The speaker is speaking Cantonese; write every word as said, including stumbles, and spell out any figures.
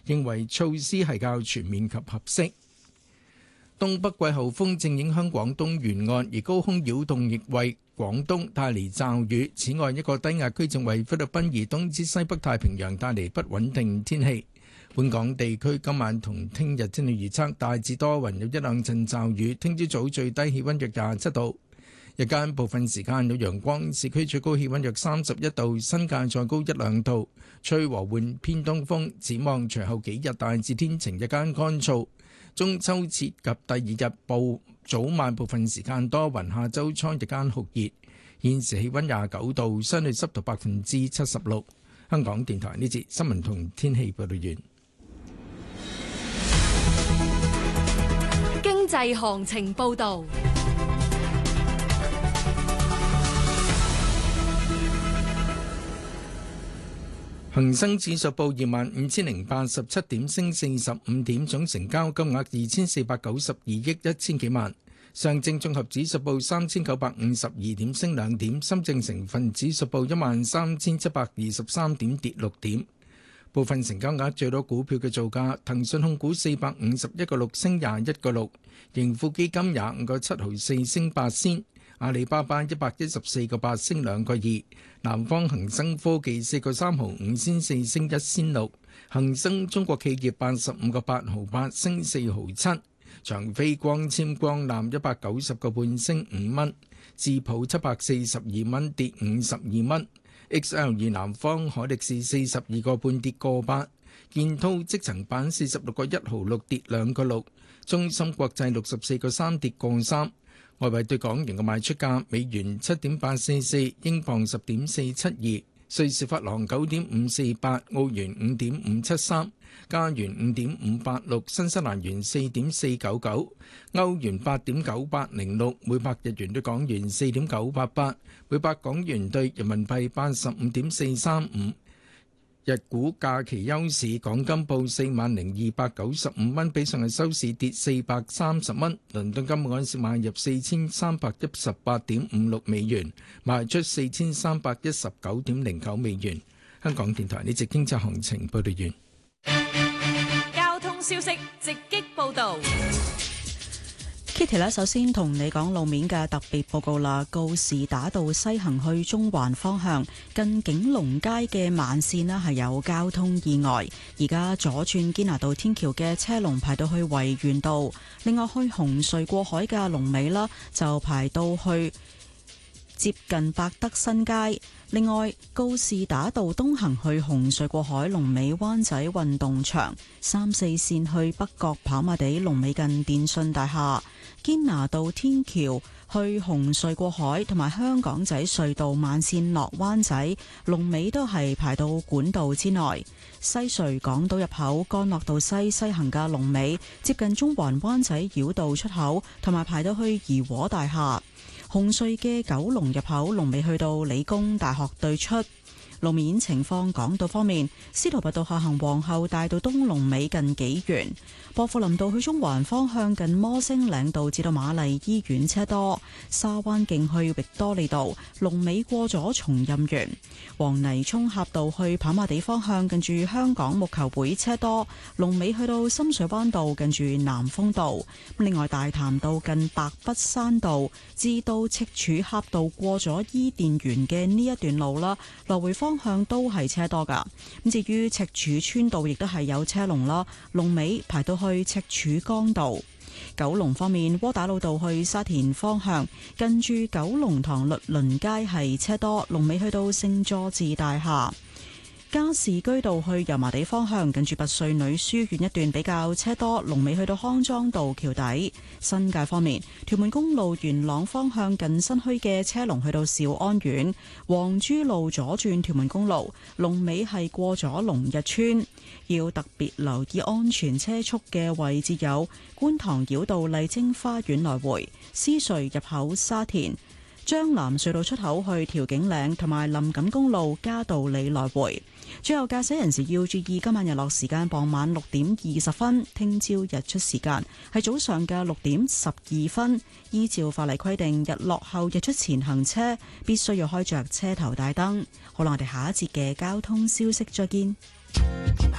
認為措施係較全面及合適。東北季候風正影響廣東沿岸，而高空擾動亦為廣東帶嚟驟雨。此外，一個低壓區正為菲律賓以東至西北太平洋帶嚟不穩定天氣。本港地區今晚同聽日天氣預測大致多雲，有一兩陣驟雨。聽朝早最低氣溫約廿七度，日間部分時間有陽光，市區最高氣溫約三十一度，新界再高一兩度，吹和緩偏東風。展望隨後幾日大致天晴，日間乾燥。中秋節及第二日部早晚部分時間多雲，下周初日間酷熱。現時氣溫廿九度，相對濕度百分之七十六。香港電台呢節新聞同天氣報道完。 經濟行情報道。 恒生指數報二萬五千零八十七點，升四十五點，總成交金額二千四百九十二億一千幾萬。上證綜合指數報三千九百五十二點，升兩點。深證成分指數報一萬三千七百二十三點，跌六點。部分成交額最多股票嘅造價：騰訊控股四百五十一個六，升廿一個六；盈富基金廿五個七毫四，升八仙。阿里巴巴一百一十四個八，升兩個二。南方恒生科技四個三毫五仙四，升一仙六。恒生中國企業八十五個八毫八，升四毫七。長飛光纖光纜一百九十個半，升五蚊。智普七百四十二蚊，跌五十二蚊。X L 二南方海力士四十二個半，跌個八。建滔積層板四十六個一毫六，跌兩個六。中芯國際六十四個三，跌個三。外圍對港元嘅賣出價：美元七點八四四，英鎊十點四七二，瑞士法郎九點五四八，澳元五點五七三，加元五點五八六，新西蘭元四點四九九，歐元八點九八零六，每百日元對港元四點九八八，每百港元對人民幣八十五點四三五。日股假期休市，港金報四萬零二百九十五蚊，比上日收市跌四百三十蚊。倫敦金按時買入四千三百一十八點五六美元，賣出四千三百一十九點零九美元。香港電台呢節經濟行情報道完。 交通消息直擊報道。 Kitty 咧，首先同你講路面嘅特別報告啦。告士打道西行去中環方向，近景隆街嘅慢線咧係有交通意外，而家左轉堅拿道天橋嘅車龍排到去維園道。另外去紅隧過海嘅龍尾啦，就排到去接近百德新街。另外，告士打道東行去紅隧過海龍尾灣仔運動場，三四線去北角跑馬地龍尾近電訊大廈。堅拿道天橋去紅隧過海同埋香港仔隧道慢線落灣仔龍尾都係排到管道之內。西隧港島入口干諾道西西行嘅龍尾接近中環灣仔繞道出口同埋排到去怡和大廈。紅隧嘅九龍入口龍尾去到理工大學對出。路面情況，港島方面，司徒拔道下行皇后大道東龍尾近紀元，薄扶林道去中環方向近摩星嶺道至到瑪麗醫院車多，沙灣徑去域多利道龍尾過咗松蔭園，黃泥涌峽道去跑馬地方向近住香港木球會車多，龍尾去到深水灣道近住南風道。另外大潭道近白筆山道至到赤柱峽道過咗伊甸園嘅呢一段路啦，來回方向都係車多噶。咁至於赤柱村道亦都係有車龍啦，龍尾排到去赤柱江道。九龍方面，窩打老道去沙田方向近住九龍塘律倫街係車多，龍尾去到聖佐治大廈。加士居道去油麻地方向近住拔萃女書院一段比較車多，龍尾去到康莊道橋底。新界方面，屯門公路元朗方向近新墟嘅車龍去到兆安苑，黃珠路左轉屯門公路龍尾係過咗龍日村。要特別留意安全車速嘅位置有觀塘繞道麗晶花園來回、獅隧入口沙田、將南隧道出口去調景嶺同埋林錦公路嘉道理來回。最後駕駛人士要注意，今晚日落時間傍晚六點二十分，聽朝日出時間係早上嘅六點十二分。依照法例規定，日落後日出前行車必須要開着車頭大燈。好啦，我哋下一節嘅交通消息再見。